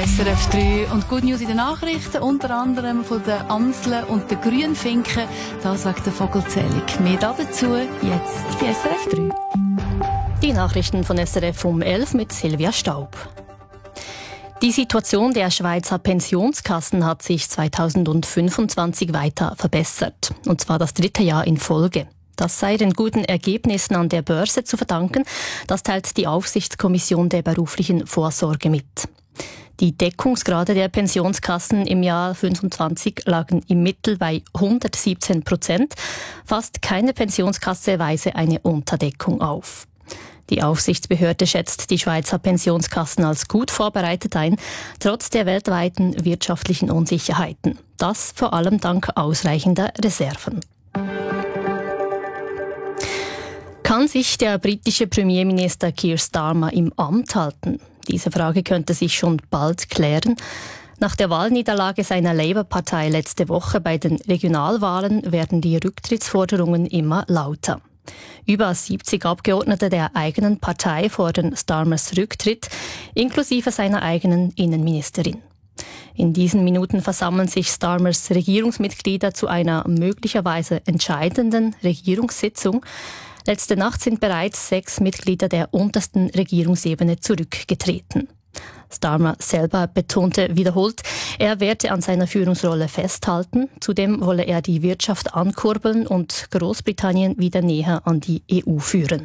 SRF 3 und Good News in den Nachrichten, unter anderem von den Amseln und den Grünfinken, das wegen der Vogelzählung. Mehr dazu jetzt bei SRF 3. Die Nachrichten von SRF um 11 mit Silvia Staub. Die Situation der Schweizer Pensionskassen hat sich 2025 weiter verbessert, und zwar das 3. Jahr in Folge. Das sei den guten Ergebnissen an der Börse zu verdanken, das teilt die Aufsichtskommission der beruflichen Vorsorge mit. Die Deckungsgrade der Pensionskassen im Jahr 2025 lagen im Mittel bei 117%. Fast keine Pensionskasse weise eine Unterdeckung auf. Die Aufsichtsbehörde schätzt die Schweizer Pensionskassen als gut vorbereitet ein, trotz der weltweiten wirtschaftlichen Unsicherheiten. Das vor allem dank ausreichender Reserven. Kann sich der britische Premierminister Keir Starmer im Amt halten? Diese Frage könnte sich schon bald klären. Nach der Wahlniederlage seiner Labour-Partei letzte Woche bei den Regionalwahlen werden die Rücktrittsforderungen immer lauter. Über 70 Abgeordnete der eigenen Partei fordern Starmers Rücktritt, inklusive seiner eigenen Innenministerin. In diesen Minuten versammeln sich Starmers Regierungsmitglieder zu einer möglicherweise entscheidenden Regierungssitzung. Letzte Nacht sind bereits 6 Mitglieder der untersten Regierungsebene zurückgetreten. Starmer selber betonte wiederholt, er werde an seiner Führungsrolle festhalten. Zudem wolle er die Wirtschaft ankurbeln und Großbritannien wieder näher an die EU führen.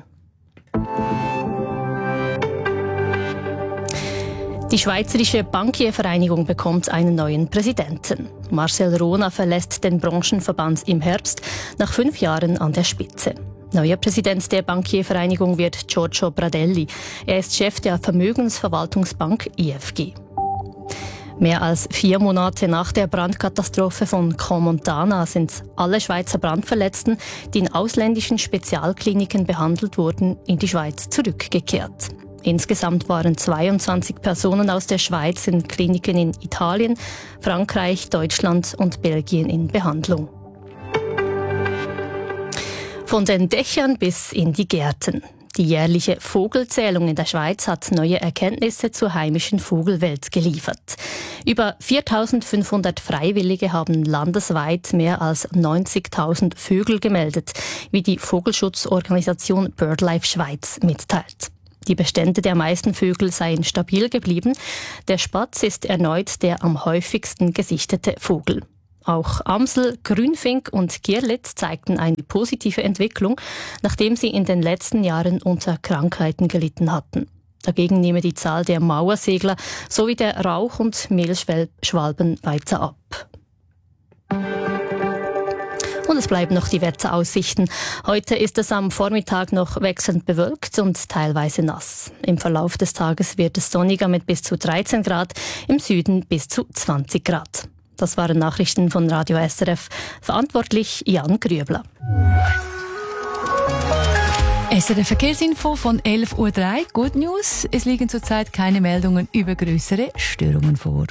Die Schweizerische Bankiervereinigung bekommt einen neuen Präsidenten. Marcel Rona verlässt den Branchenverband im Herbst nach 5 Jahren an der Spitze. Neuer Präsident der Bankiervereinigung wird Giorgio Pradelli. Er ist Chef der Vermögensverwaltungsbank IFG. Mehr als 4 Monate nach der Brandkatastrophe von Crans-Montana sind alle Schweizer Brandverletzten, die in ausländischen Spezialkliniken behandelt wurden, in die Schweiz zurückgekehrt. Insgesamt waren 22 Personen aus der Schweiz in Kliniken in Italien, Frankreich, Deutschland und Belgien in Behandlung. Von den Dächern bis in die Gärten. Die jährliche Vogelzählung in der Schweiz hat neue Erkenntnisse zur heimischen Vogelwelt geliefert. Über 4.500 Freiwillige haben landesweit mehr als 90.000 Vögel gemeldet, wie die Vogelschutzorganisation BirdLife Schweiz mitteilt. Die Bestände der meisten Vögel seien stabil geblieben. Der Spatz ist erneut der am häufigsten gesichtete Vogel. Auch Amsel, Grünfink und Girlit zeigten eine positive Entwicklung, nachdem sie in den letzten Jahren unter Krankheiten gelitten hatten. Dagegen nehme die Zahl der Mauersegler sowie der Rauch- und Mehlschwalben weiter ab. Und es bleiben noch die Wetteraussichten. Heute ist es am Vormittag noch wechselnd bewölkt und teilweise nass. Im Verlauf des Tages wird es sonniger mit bis zu 13 Grad, im Süden bis zu 20 Grad. Das waren Nachrichten von Radio SRF. Verantwortlich Jan Grübler. SRF Verkehrsinfo von 11.03 Uhr. Good News. Es liegen zurzeit keine Meldungen über grössere Störungen vor.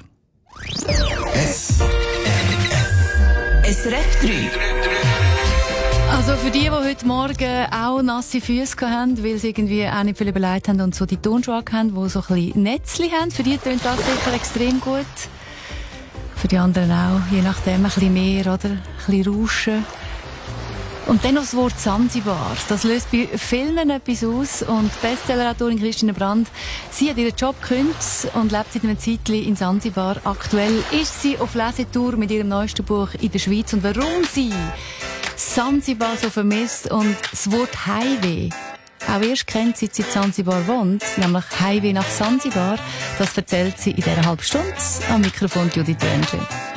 SRF 3. Also für die, die heute Morgen auch nasse Füße haben, weil sie irgendwie auch nicht viel überlegt haben und so die Turnschuhe haben, die so ein bisschen Netzli haben, für die tönt das sicher extrem gut. Für die anderen auch, je nachdem, ein bisschen mehr, oder? Ein bisschen Rauschen. Und dann noch das Wort Sansibar. Das löst bei vielen etwas aus. Und die Bestsellerautorin Christine Brand, sie hat ihren Job gekündigt und lebt seit einem Zeitchen in Sansibar. Aktuell ist sie auf Lesetour mit ihrem neuesten Buch in der Schweiz. Und warum sie Sansibar so vermisst und das Wort Heimweh auch erst kennt, seit sie in Sansibar wohnt, nämlich Heimweh nach Sansibar, das erzählt sie in dieser halben Stunde am Mikrofon Judith Wendling.